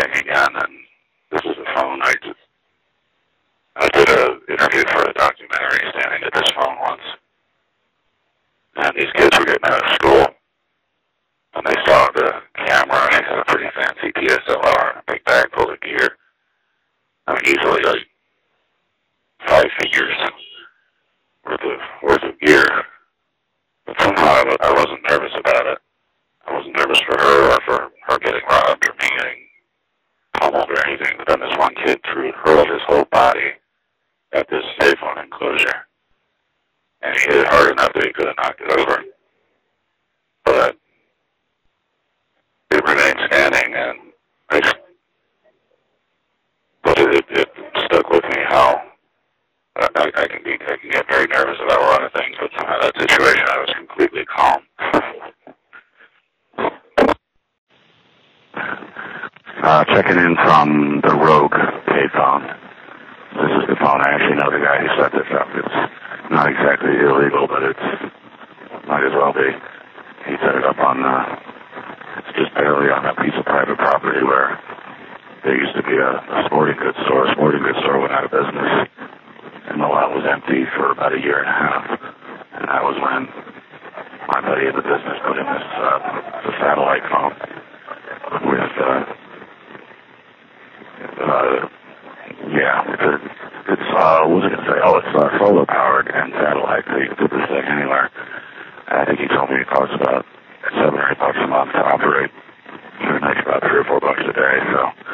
thing again, and this is the phone. I did an interview for a documentary standing at this phone once, and these kids were getting out of school, and they saw the camera, and it had a pretty fancy DSLR and a big bag full of gear. I mean, easily like 5 figures worth of gear. But somehow I wasn't nervous about it. I wasn't nervous for her or for her getting robbed or me getting pummeled or anything. But then this one kid hurled his whole body at this payphone enclosure. And he hit it hard enough that he could have knocked it over. But it remained standing, and it stuck with me how I can get very nervous about a lot of things, but somehow that situation I was completely calm. Checking in from the Rogue payphone. This is the phone. I actually know the guy who set this up. It's not exactly illegal, but it might as well be. He set it up on, it's just barely on a piece of private property where there used to be a sporting goods store. A sporting goods store went out of business, and the lot was empty for about a year and a half. And that was when my buddy in the business put in this the satellite phone with, what was I going to say? Oh, it's solar powered and satellite, so you can put this thing anywhere. And I think he told me it costs about $7 or $8 a month to operate. So it makes about $3 or $4 a day,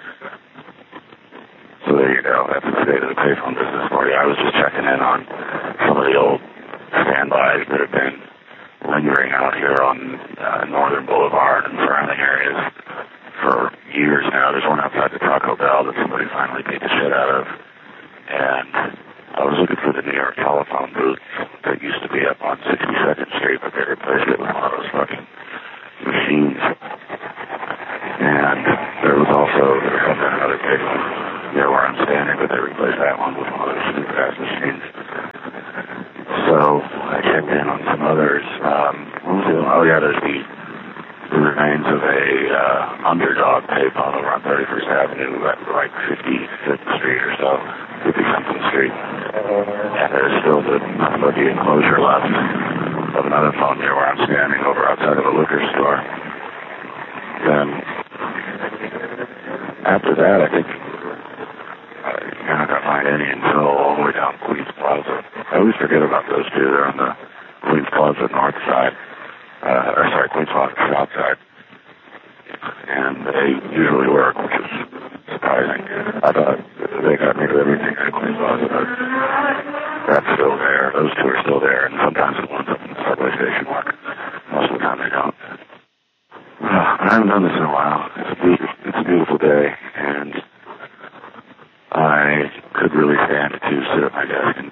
so there you go. That's the state of the payphone business for you. I was just checking in on some of the old standbys that have been lingering out here on Northern Boulevard and surrounding areas for years now. There's one outside the Taco Bell that somebody finally beat the shit out of. And I was looking for the New York telephone booth that used to be up on 62nd Street, but they replaced it with one of those fucking machines. And there was another payphone near where I'm standing, but they replaced that one with one of those stupid-ass machines. So I checked in on some others. What was the other one? Oh yeah, there's the remains of a Underdog payphone over on 31st Avenue at like 55th Street or so, 50-something Street. And there's still nothing but the enclosure left of another phone near where I'm standing over outside of a liquor store. Then after that, I think you're not going to find any until all the way down Queens Plaza. I always forget about those two. They're on the Queens Plaza north side. Queens Plaza south side. And they usually work, which is surprising. I thought they got rid of everything at Queens Plaza, but that's still there. Those two are still there, and sometimes the ones up in the subway station work. Most of the time they don't. I haven't done this in a while. It's a beautiful day, and I could really stand to sit at my desk and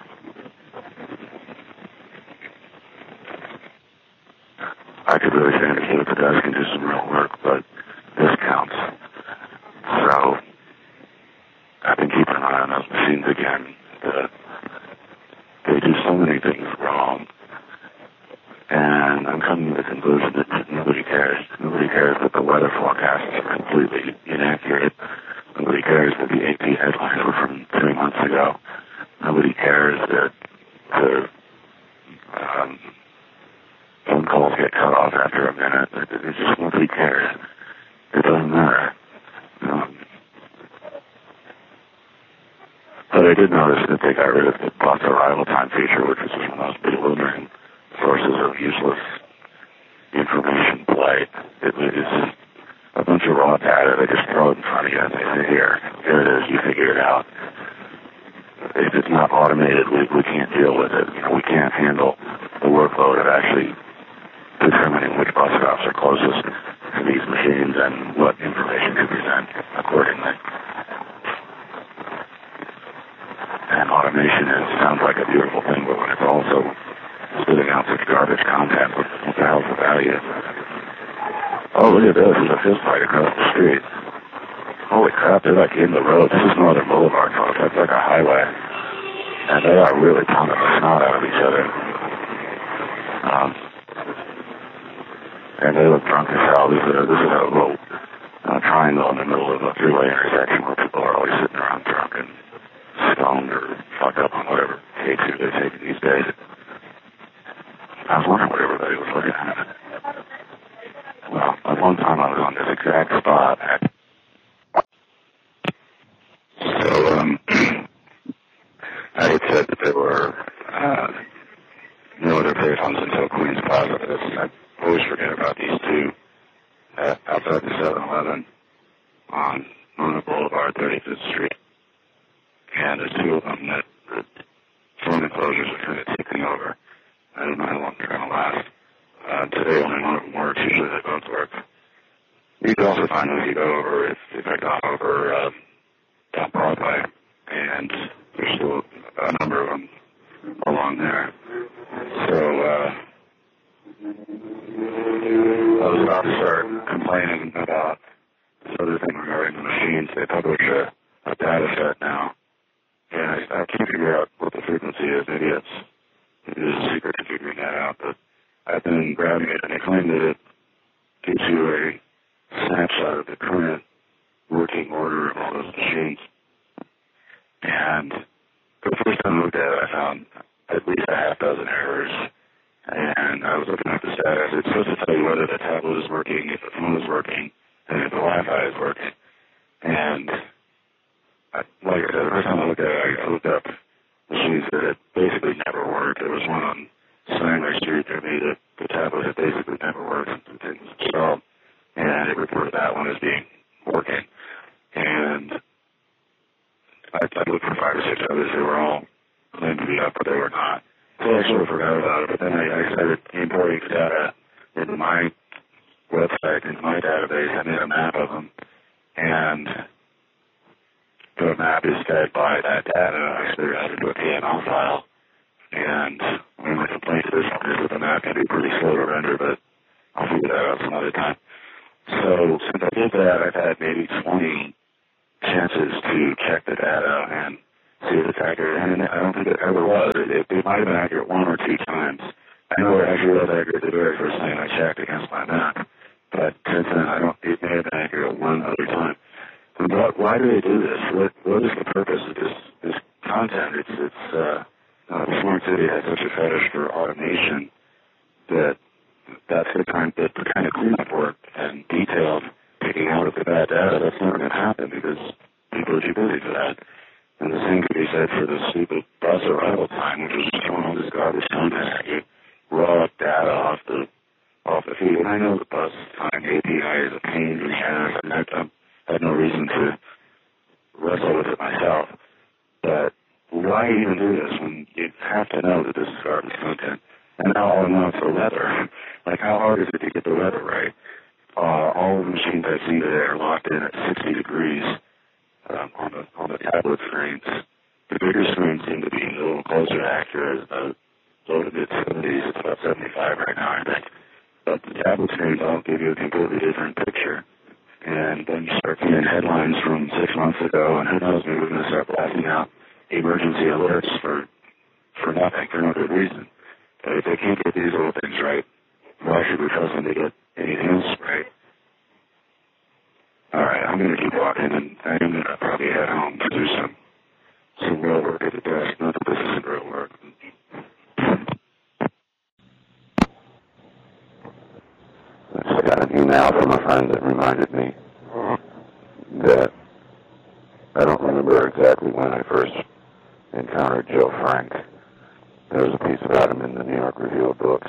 do some real work, but this counts. So I've been keeping an eye on those machines again. They do so many things wrong, and I'm coming to the conclusion that nobody cares. Nobody cares that the weather forecasts are completely inaccurate. Nobody cares that the AP headlines were from 3 months ago. Nobody cares that the phone calls get cut off after a minute. It's just nobody cares. It doesn't matter. But I did notice that they got rid of the bus arrival time feature, which was one of the most bewildering sources of useless information play. It was a bunch of raw data. They just throw it in front of you and they say, here it is, you figure it out. If it's not automated, we can't deal with it. We can't handle the workload of actually determining which bus stops are closest to these machines and what information to present accordingly. And automation sounds like a beautiful thing, but when it's also spitting out such garbage content, what the hell's the value? Oh, look at this. There's a fist fight across the street. Holy crap, they're like in the road. This is Northern Boulevard, folks. That's like a highway. And they are really pounding the snot out of each other. And they look drunk as hell. This is a little triangle in the middle of three-way intersection where people are always sitting around drunk and stoned or fucked up on whatever K2 they're taking these days. I was wondering what everybody was looking at. Well, at one time I was on this exact spot at I had said that there were no other payphones until Queens Plaza. I always forget about these two outside the 7-Eleven on Luna Boulevard, 35th Street. And there's two of them that the phone enclosures are kind of ticking over. I don't know how long they're going to last. Today only one of them works. Usually they both work. You can also find them if you go over, if I got over down Broadway. And there's still a number of them along there. So, I was about to start complaining about this other thing regarding the machines. They publish a data set now. And I can't figure out what the frequency is. Maybe there's a secret to figuring that out. But I've been grabbing it, and they claim that it gives you a snapshot of the current working order of all those machines. And the first time I looked at it, I found at least a half dozen errors. And I was looking at the status. It's supposed to tell you whether the tablet is working, if the phone is working, and if the Wi-Fi is working. And like I said, the first time I looked at it, I looked up machines that had basically never worked. There was one on Sanger Street near me that the tablet had basically never worked and things installed. And it reported that one as being working. And I looked for 5 or 6 others. They were all claimed to be up, but they were not. So I sort of forgot about it. But then I started importing data into my website, into my database. I made a map of them. And the map is fed by that data. I figured out how to do a PML file. And one of my complaints to this one is that the map can be pretty slow to render, but I'll figure that out some other time. So since I did that, I've had maybe 20 chances to check the data and see if it's accurate. And I don't think it ever was. It might have been accurate 1 or 2 times. I know it actually was accurate the very first time I checked against my map. But since then, it may have been accurate 1 other time. But why do they do this? What is the purpose of this content? The Smart City has such a fetish for automation that's the kind of cleanup work and detailed picking out of the bad data. That's never going to happen because people are too busy for that. And the same could be said for the stupid bus arrival time, which was just throwing all this garbage content at you, raw data off the feed. And I know the bus time API is a pain in the ass, and I had no reason to wrestle with it myself. But why even do this when you have to know that this is garbage content? And now all I know is the weather. Like, how hard is it to get the weather right? All the machines I've seen today are locked in at 60 degrees on the tablet screens. The bigger screens seem to be a little closer to accurate, low to mid-70s. It's about 75 right now, I think. But the tablet screens all give you a completely different picture. And then you start seeing headlines from 6 months ago, and who knows, maybe we're going to start blasting out emergency alerts for nothing, for no good reason. But if they can't get these little things right, why should we trust them to get anything else right? All right, I'm going to keep walking, and I'm going to probably head home to do some real work at the desk. Not that this isn't real work. I just got an email from a friend that reminded me that I don't remember exactly when I first encountered Joe Frank. There was a piece about him in the New York Review of Books,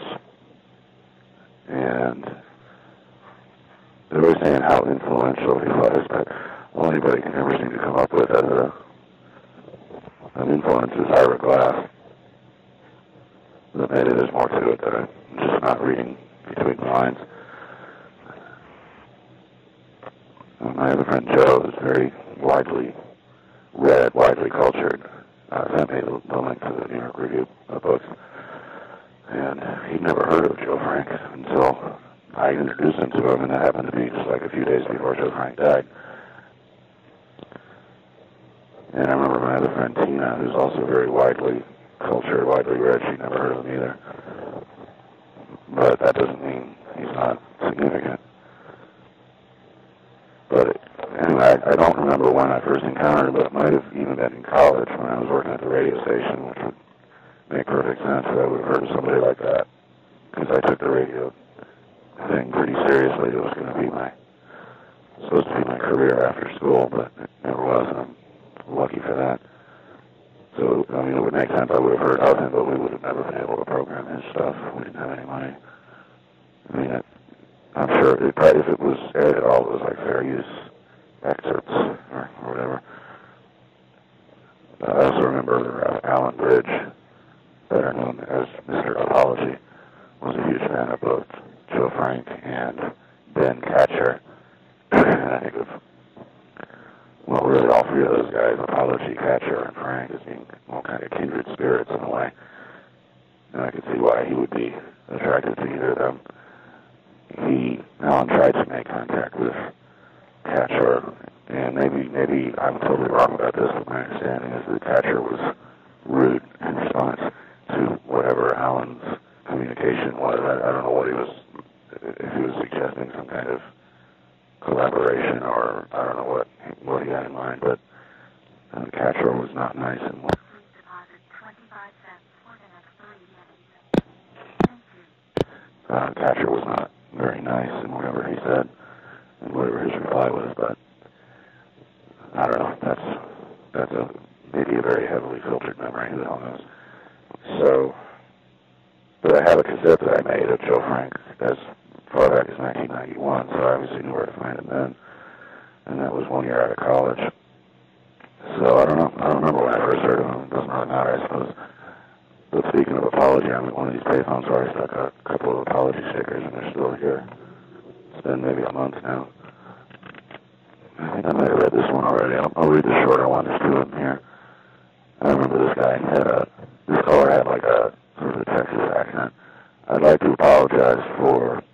and they were saying how influential he was, but all anybody can ever seem to come up with as an influence is Ira Glass. But maybe there's more to it that I'm just not reading between the lines. My other friend Joe is very widely read, widely cultured. Sent me the link to the New York Review of Books. And he'd never heard of Joe Frank until I introduced him to him, and that happened to be just like a few days before Joe Frank died. And I remember my other friend Tina, who's also very widely cultured, widely read, she'd never heard of him either. But that doesn't mean he's not significant. But anyway, I don't remember when I first encountered him, but it might have even been in college when I was working at the radio station, which would make perfect sense that I would have heard of somebody like that, because I took the radio thing pretty seriously. It was going to be supposed to be my career after school, but it never was, and I'm lucky for that. So, I mean, it would make sense I would have heard of him, but we would have never been able to program his stuff. We didn't have any money. I mean, I'm sure if it was aired at all, it was like fair use excerpts or whatever. I also remember Alan Bridge, better known as Mr. Apology, was a huge fan of both Joe Frank and Ben Catcher. And I think of, well, really all three of those guys, Apology, Catcher, and Frank, as being all kind of kindred spirits in a way. And I could see why he would be attracted to either of them. Alan tried to make contact with Catcher, and maybe I'm totally wrong about this, but my understanding is that Catcher was rude in response to whatever Alan's communication was. I don't know what if he was suggesting some kind of collaboration, or I don't know what he had in mind, but Catcher was not nice and Catcher was not very nice in whatever he said and whatever his reply was, but I don't know. That's maybe a very heavily filtered memory. Who the hell knows? So, but I have a cassette that I made of Joe Frank as far back as 1991, so I obviously knew where to find him then, and that was 1 year out of college. So I don't know. I don't remember when I first heard of him. It doesn't really matter, I suppose. But speaking of apology, I'm at one of these payphones where I stuck a couple of apology stickers, and they're still here. It's been maybe a month now. I think I might have read this one already. I'll read the shorter one. There's two of them here. I remember this guy this caller had like a sort of a Texas accent. I'd like to apologize for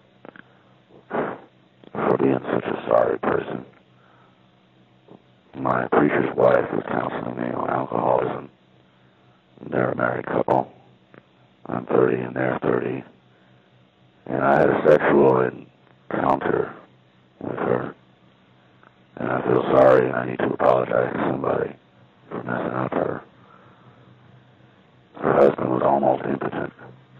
being such a sorry person. My preacher's wife was counseling me on alcoholism. They're a married couple. I'm 30 and they're 30. And I had a sexual encounter with her. And I feel sorry and I need to apologize to somebody for messing up her. Her husband was almost impotent.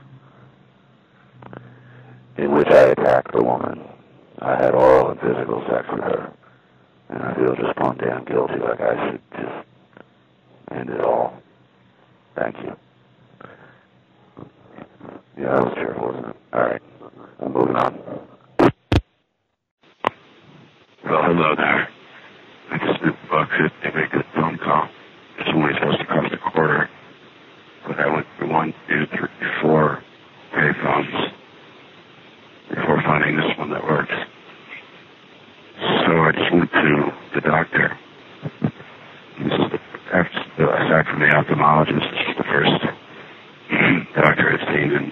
In which I attacked the woman. I had oral and physical sex with her. And I feel just plumb damn guilty, like I should just end it all. Thank you. Yeah, that was cheerful, wasn't it? All right. I'm moving on. Well, hello there. I just did Buckhead to make a phone call. It's only supposed to cost $0.25. But I went through 1, 2, 3, 4 payphones before finding this one that works. So I just went to the doctor. This is aside from the ophthalmologist, this is the first doctor I've seen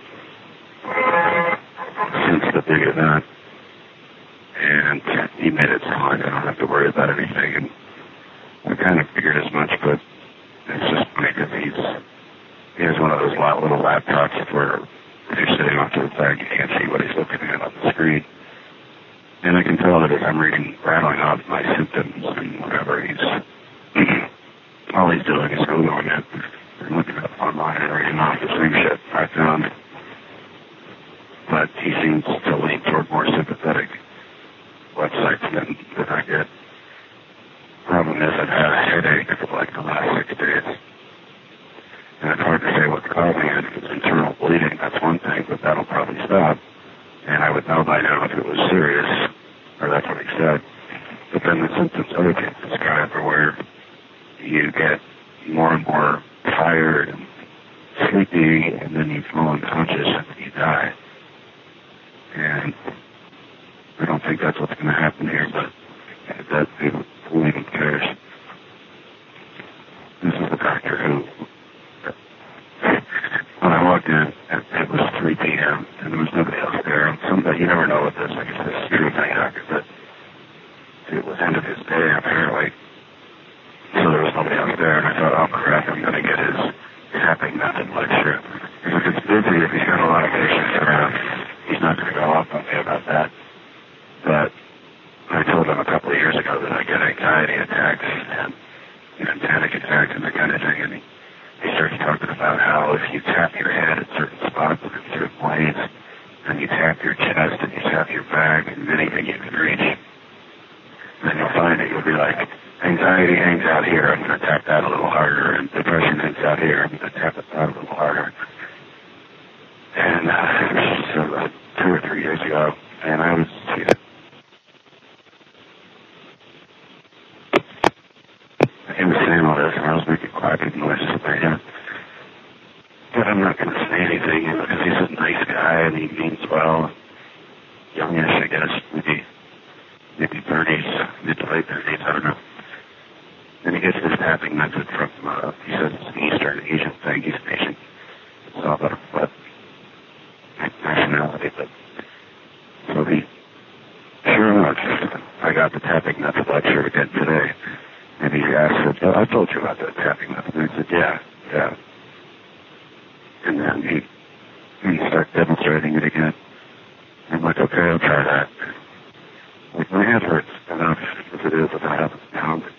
since the big event. And he made it sound like I don't have to worry about anything. And I kind of figured as much, but it's just funny because he has one of those little laptops where if you're sitting off to the side, you can't see what he's looking at on the screen. And I can tell that as I'm rattling off my symptoms and whatever, all he's doing is Googling it and looking up online and reading off the same shit I found. But he seems to lean toward more sympathetic websites than I get. Problem is, I've had a headache for like the last 6 days. And it's hard to say what's causing it. If it's internal bleeding, that's one thing, but that'll probably stop. And I would know by now if it was serious, or that's what he said. But then the symptoms other people describe are where you get more and more tired and sleepy, and then you fall unconscious and then you die. And I don't think that's what's going to happen here, but who even cares? This is the doctor who, when I walked in, it was 3 p.m., and there was nobody else there. And you never know with this, I guess this is thing doctor, but it was end of his day, apparently. So there was nobody else there, and I thought, oh crap, I'm going to get his tapping method lecture. If it's busy, if he's got a lot of patients around, he's not going to go off on me about that. But I told him a couple of years ago that I get anxiety attacks and panic attacks and that kind of thing. And he starts talking about how if you tap your head at certain spots and certain ways, and you tap your chest and you tap your back and anything you can reach, then you'll find that you'll be like, anxiety hangs out here, I'm going to tap that a little harder, and depression hangs out here, I'm going to tap it out a little harder. And this was 2 or 3 years ago, and I was saying all this, and I was making quacking noises up there. But I'm not going to say anything because he's a nice guy and he means well. Youngish, I guess, maybe 30s, mid to late 30s, I don't know. And he gets this tapping method from, he says it's an Eastern Asian thing, East Asian. It's all about what nationality, but so sure enough, I got the tapping method lecture again today. And he asked, I told you about the tapping method. And I said, yeah. And then he started demonstrating it again. I'm like, okay, I'll try that. Like, my head hurts enough as it is if I haven't found it.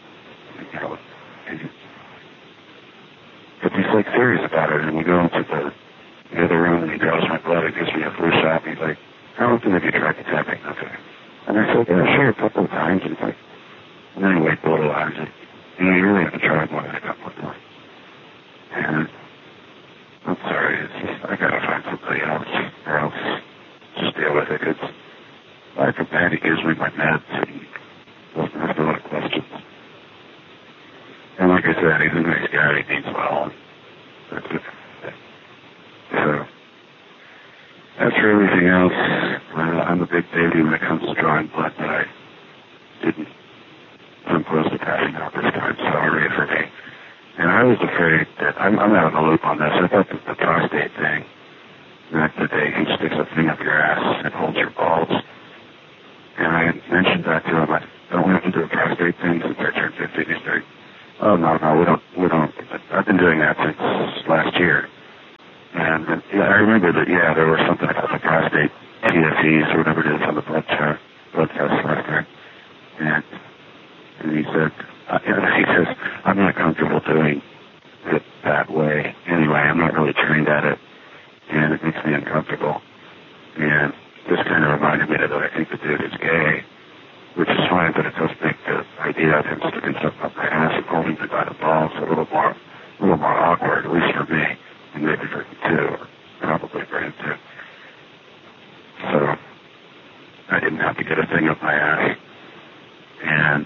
But he's like serious about it, and we go into the other room, and he draws my blood, and gives me a flu shot, and he's like, how often have you tried the tapping method? And I said, yeah, sure, a couple of times. And he's like, and then he waited a little while, and said, you really have to try it more than a couple of times. And I'm sorry, I gotta find somebody else, or else just deal with it. It's like a bad, he gives me my meds, and doesn't ask a lot of questions. And like I said, he's a nice guy, he means well. That's it. So, as for everything else, I'm a big baby when it comes to drawing blood, but I didn't come close to passing out this time, sorry for me. And I was afraid that, I'm out of the loop on this, I thought that the prostate thing, that he sticks a thing up your ass and holds your balls. And I mentioned that to him, don't we have to do a prostate thing since I turned 50? He's like, oh, no, we don't. I've been doing that since last year. And I remember that, there was something about the prostate TSEs or whatever it is on the blood test last year. And he said, I'm not comfortable doing it that way. Anyway, I'm not really trained at it, and it makes me uncomfortable. And this kind of reminded me that I think the dude is gay, which is fine, but it does make the idea of him sticking something up my ass and holding me by the balls a little more awkward, at least for me, and maybe for him too, or probably for him too. So I didn't have to get a thing up my ass. And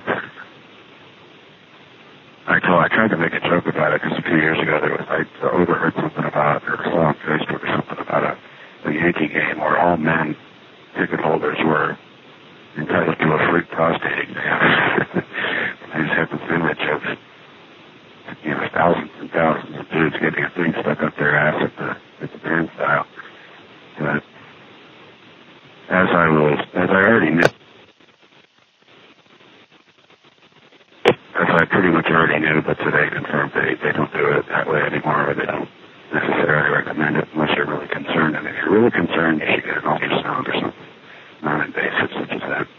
I tried to make a joke about it because a few years ago I overheard something about, or saw on Facebook or something about a Yankee game where all men ticket holders were entitled to a free prostate exam. I just have this image of thousands and thousands of dudes getting a thing stuck up their ass at the band style. But as I pretty much already knew, but today confirmed they don't do it that way anymore, or they don't necessarily recommend it unless you're really concerned. And if you're really concerned, you should get an ultrasound or something non-invasive such as that.